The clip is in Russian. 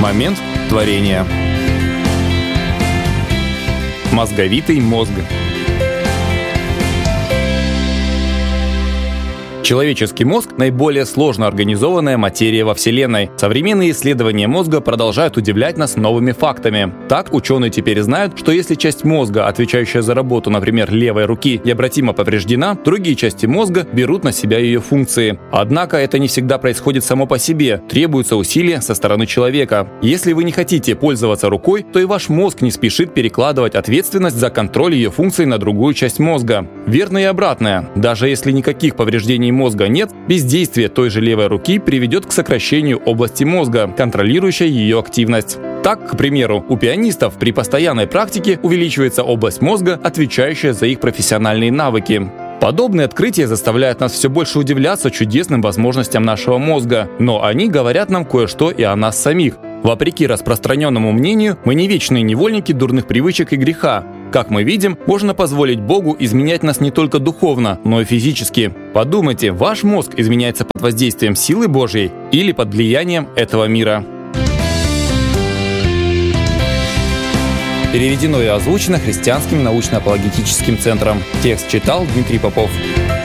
Момент творения. Мозговитый мозг. Человеческий мозг – наиболее сложно организованная материя во Вселенной. Современные исследования мозга продолжают удивлять нас новыми фактами. Так, ученые теперь знают, что если часть мозга, отвечающая за работу, например, левой руки, необратимо повреждена, другие части мозга берут на себя ее функции. Однако это не всегда происходит само по себе, требуются усилия со стороны человека. Если вы не хотите пользоваться рукой, то и ваш мозг не спешит перекладывать ответственность за контроль ее функций на другую часть мозга. Верно и обратное. Даже если никаких повреждений мозга нет, бездействие той же левой руки приведет к сокращению области мозга, контролирующей ее активность. Так, к примеру, у пианистов при постоянной практике увеличивается область мозга, отвечающая за их профессиональные навыки. Подобные открытия заставляют нас все больше удивляться чудесным возможностям нашего мозга, но они говорят нам кое-что и о нас самих. Вопреки распространенному мнению, мы не вечные невольники дурных привычек и греха. Как мы видим, можно позволить Богу изменять нас не только духовно, но и физически. Подумайте, ваш мозг изменяется под воздействием силы Божьей или под влиянием этого мира? Переведено и озвучено Христианским научно-апологетическим центром. Текст читал Дмитрий Попов.